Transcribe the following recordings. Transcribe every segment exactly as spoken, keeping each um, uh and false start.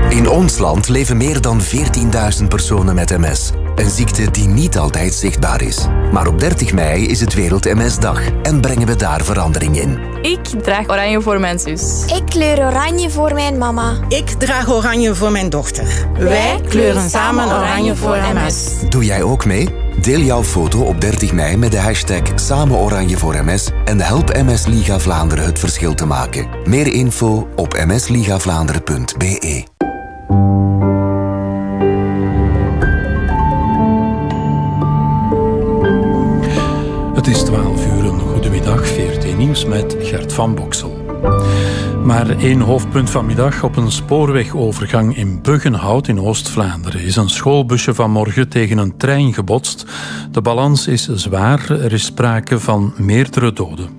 In ons land leven meer dan veertienduizend personen met M S. Een ziekte die niet altijd zichtbaar is. Maar op dertig mei is het Wereld M S-dag en brengen we daar verandering in. Ik draag oranje voor mijn zus. Ik kleur oranje voor mijn mama. Ik draag oranje voor mijn dochter. Wij kleuren samen oranje voor M S. Doe jij ook mee? Deel jouw foto op dertig mei met de hashtag Samen Oranje voor M S en help M S Liga Vlaanderen het verschil te maken. Meer info op m s liga vlaanderen punt b e. Het is twaalf uur, een goedemiddag, V R T Nieuws met Gert van Boksel. Maar één hoofdpunt vanmiddag. Op een spoorwegovergang in Buggenhout in Oost-Vlaanderen is een schoolbusje vanmorgen tegen een trein gebotst. De balans is zwaar, er is sprake van meerdere doden.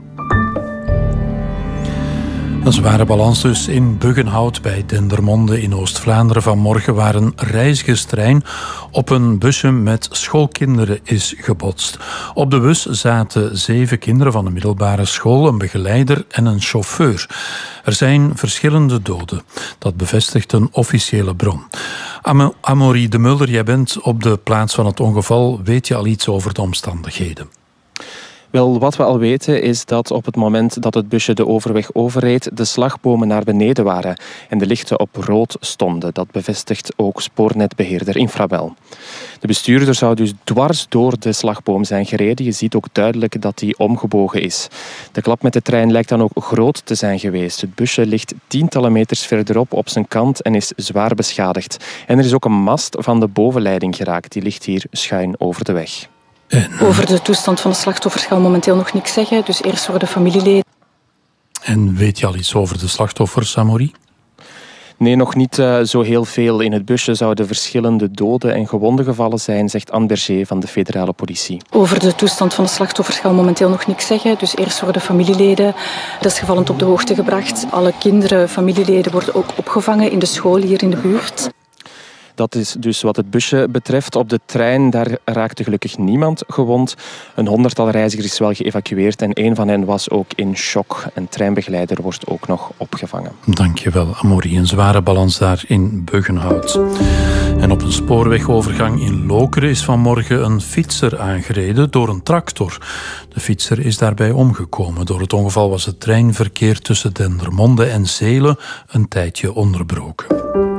Een zware balans dus in Buggenhout bij Dendermonde in Oost-Vlaanderen vanmorgen, waar een reizigerstrein op een busje met schoolkinderen is gebotst. Op de bus zaten zeven kinderen van de middelbare school, een begeleider en een chauffeur. Er zijn verschillende doden. Dat bevestigt een officiële bron. Am- Amaury de Mulder, jij bent op de plaats van het ongeval. Weet je al iets over de omstandigheden? Wel, wat we al weten is dat op het moment dat het busje de overweg overreed, de slagbomen naar beneden waren en de lichten op rood stonden. Dat bevestigt ook spoornetbeheerder Infrabel. De bestuurder zou dus dwars door de slagboom zijn gereden. Je ziet ook duidelijk dat die omgebogen is. De klap met de trein lijkt dan ook groot te zijn geweest. Het busje ligt tientallen meters verderop op zijn kant en is zwaar beschadigd. En er is ook een mast van de bovenleiding geraakt. Die ligt hier schuin over de weg. En, Over de toestand van de slachtoffers gaan we momenteel nog niks zeggen. Dus eerst voor de familieleden. En weet je al iets over de slachtoffers, Amaury? Nee, nog niet uh, zo heel veel. In het busje zouden verschillende doden en gewonden gevallen zijn, zegt Anne Berger van de federale politie. Over de toestand van de slachtoffers gaan we momenteel nog niks zeggen. Dus eerst voor de familieleden. Desgevallend op de hoogte gebracht. Alle kinderen, familieleden worden ook opgevangen in de school hier in de buurt. Dat is dus wat het busje betreft. Op de trein daar raakte gelukkig niemand gewond. Een honderdtal reizigers is wel geëvacueerd en één van hen was ook in shock. Een treinbegeleider wordt ook nog opgevangen. Dankjewel, Amaury. Een zware balans daar in Buggenhout. En op een spoorwegovergang in Lokeren is vanmorgen een fietser aangereden door een tractor. De fietser is daarbij omgekomen. Door het ongeval was het treinverkeer tussen Dendermonde en Zelen een tijdje onderbroken.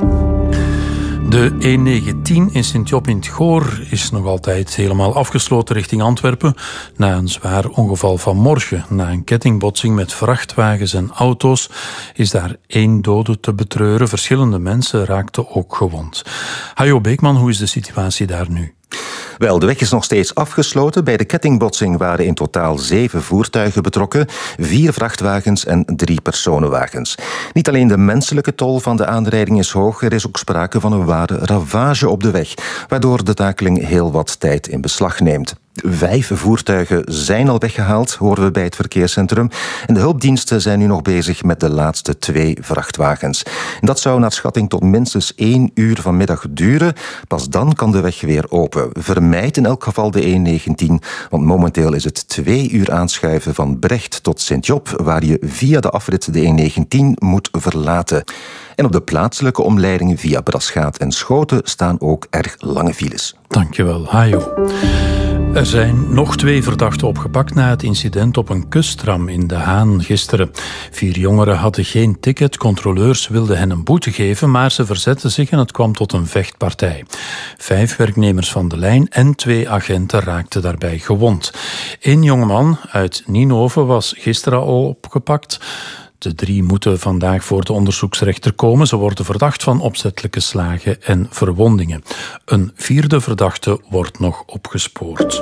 De E negentien in Sint-Job in het Goor is nog altijd helemaal afgesloten richting Antwerpen. Na een zwaar ongeval vanmorgen, na een kettingbotsing met vrachtwagens en auto's, is daar één dode te betreuren. Verschillende mensen raakten ook gewond. Hajo Beekman, hoe is de situatie daar nu? Wel, de weg is nog steeds afgesloten. Bij de kettingbotsing waren in totaal zeven voertuigen betrokken, vier vrachtwagens en drie personenwagens. Niet alleen de menselijke tol van de aanrijding is hoog, er is ook sprake van een ware ravage op de weg, waardoor de takeling heel wat tijd in beslag neemt. Vijf voertuigen zijn al weggehaald, horen we bij het verkeerscentrum. En de hulpdiensten zijn nu nog bezig met de laatste twee vrachtwagens. En dat zou naar schatting tot minstens één uur vanmiddag duren. Pas dan kan de weg weer open. Vermijd in elk geval de E negentien, want momenteel is het twee uur aanschuiven van Brecht tot Sint-Job, waar je via de afrit de E negentien moet verlaten. En op de plaatselijke omleidingen via Braschaat en Schoten staan ook erg lange files. Dankjewel, Hajo. Er zijn nog twee verdachten opgepakt na het incident op een kusttram in De Haan gisteren. Vier jongeren hadden geen ticket, controleurs wilden hen een boete geven, maar ze verzetten zich en het kwam tot een vechtpartij. Vijf werknemers van de lijn en twee agenten raakten daarbij gewond. Eén jongeman uit Ninove was gisteren al opgepakt. De drie moeten vandaag voor de onderzoeksrechter komen. Ze worden verdacht van opzettelijke slagen en verwondingen. Een vierde verdachte wordt nog opgespoord.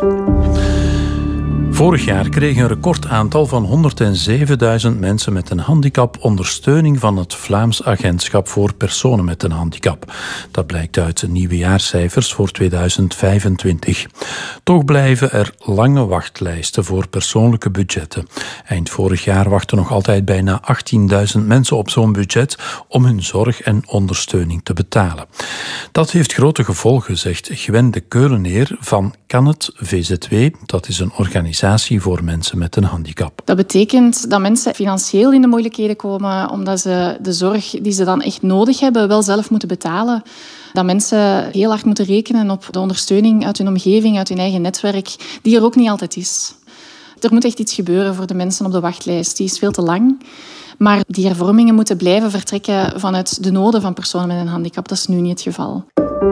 Vorig jaar kreeg een recordaantal van honderdzevenduizend mensen met een handicap ondersteuning van het Vlaams Agentschap voor Personen met een Handicap. Dat blijkt uit de nieuwejaarscijfers voor tweeduizend vijfentwintig. Toch blijven er lange wachtlijsten voor persoonlijke budgetten. Eind vorig jaar wachten nog altijd bijna achttienduizend mensen op zo'n budget om hun zorg en ondersteuning te betalen. Dat heeft grote gevolgen, zegt Gwen de Keuleneer van Kan het V Z W. Dat is een organisatie organisatie voor mensen met een handicap. Dat betekent dat mensen financieel in de moeilijkheden komen omdat ze de zorg die ze dan echt nodig hebben wel zelf moeten betalen. Dat mensen heel hard moeten rekenen op de ondersteuning uit hun omgeving, uit hun eigen netwerk, die er ook niet altijd is. Er moet echt iets gebeuren voor de mensen op de wachtlijst. Die is veel te lang. Maar die hervormingen moeten blijven vertrekken vanuit de noden van personen met een handicap. Dat is nu niet het geval.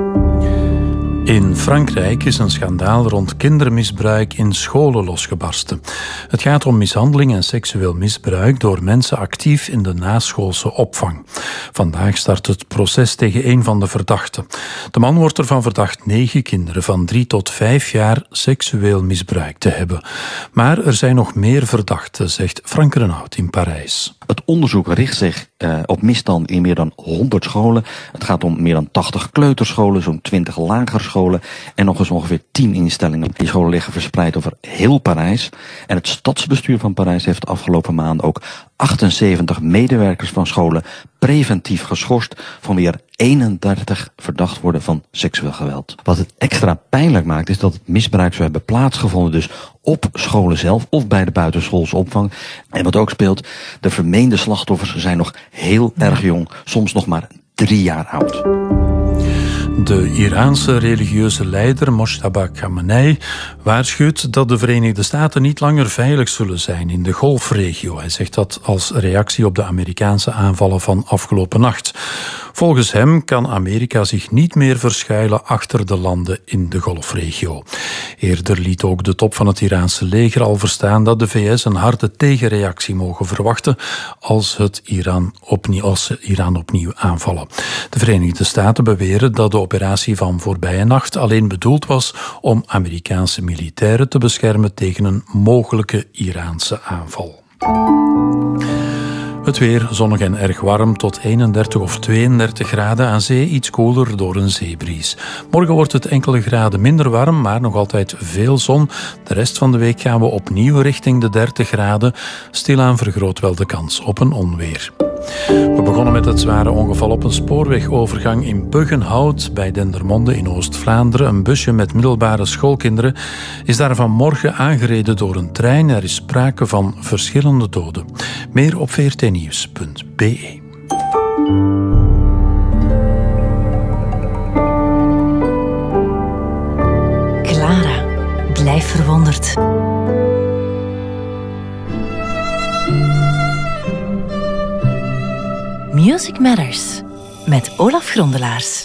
In Frankrijk is een schandaal rond kindermisbruik in scholen losgebarsten. Het gaat om mishandeling en seksueel misbruik door mensen actief in de naschoolse opvang. Vandaag start het proces tegen een van de verdachten. De man wordt ervan verdacht negen kinderen van drie tot vijf jaar seksueel misbruikt te hebben. Maar er zijn nog meer verdachten, zegt Frank Renaud in Parijs. Het onderzoek richt zich uh, op misstanden in meer dan honderd scholen. Het gaat om meer dan tachtig kleuterscholen, zo'n twintig lagere scholen en nog eens ongeveer tien instellingen. Die scholen liggen verspreid over heel Parijs. En het stadsbestuur van Parijs heeft de afgelopen maanden ook achtenzeventig medewerkers van scholen preventief geschorst van weer eenendertig verdacht worden van seksueel geweld. Wat het extra pijnlijk maakt is dat het misbruik zou hebben plaatsgevonden dus op scholen zelf of bij de buitenschoolse opvang. En wat ook speelt, de vermeende slachtoffers zijn nog heel erg jong, soms nog maar drie jaar oud. De Iraanse religieuze leider Mojtaba Khamenei waarschuwt dat de Verenigde Staten niet langer veilig zullen zijn in de Golfregio. Hij zegt dat als reactie op de Amerikaanse aanvallen van afgelopen nacht. Volgens hem kan Amerika zich niet meer verschuilen achter de landen in de Golfregio. Eerder liet ook de top van het Iraanse leger al verstaan dat de V S een harde tegenreactie mogen verwachten als, het Iran opnieuw, als ze Iran opnieuw aanvallen. De Verenigde Staten beweren dat de operatie van voorbije nacht alleen bedoeld was om Amerikaanse militairen te beschermen tegen een mogelijke Iraanse aanval. Het weer zonnig en erg warm tot eenendertig of tweeëndertig graden. Aan zee iets koeler door een zeebries. Morgen wordt het enkele graden minder warm, maar nog altijd veel zon. De rest van de week gaan we opnieuw richting de dertig graden. Stilaan vergroot wel de kans op een onweer. We begonnen met het zware ongeval op een spoorwegovergang in Buggenhout bij Dendermonde in Oost-Vlaanderen. Een busje met middelbare schoolkinderen is daar vanmorgen aangereden door een trein. Er is sprake van verschillende doden. Meer op v r t nieuws punt b e. Clara, blijf verwonderd. Music Matters met Olaf Grondelaars.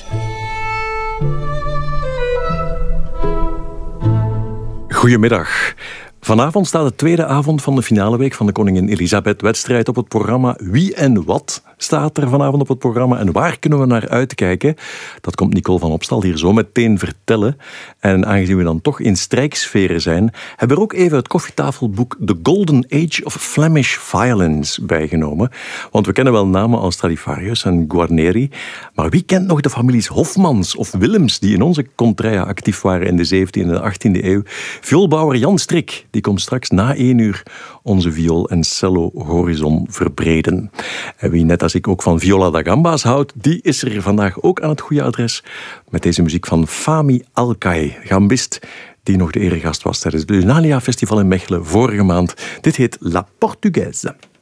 Goedemiddag. Vanavond staat de tweede avond van de finale week van de Koningin Elisabeth-wedstrijd op het programma. Wie en wat staat er vanavond op het programma en waar kunnen we naar uitkijken? Dat komt Nicole van Opstal hier zo meteen vertellen. En aangezien we dan toch in strijksferen zijn, hebben we er ook even het koffietafelboek The Golden Age of Flemish Violence bijgenomen. Want we kennen wel namen als Stradivarius en Guarneri, maar wie kent nog de families Hofmans of Willems die in onze contraia actief waren in de zeventiende en achttiende eeuw? Vioolbouwer Jan Strik, die komt straks na één uur onze viool- en cello-horizon verbreden. En wie net als ik ook van viola da gamba's houdt, die is er vandaag ook aan het goede adres met deze muziek van Fami Alkay, gambist, die nog de eregast was tijdens het Lunalia Festival in Mechelen vorige maand. Dit heet La Portugaise.